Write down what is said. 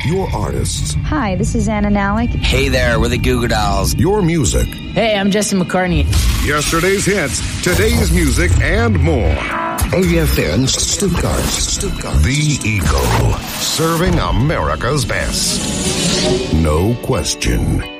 Your artists. Hi, this is Anna Nalick. Hey there, we're the Goo Goo Dolls. Your music. Hey, I'm Justin McCartney. Yesterday's hits, today's music, and more. AFN Stuttgart. The Eagle. Serving America's best. No question.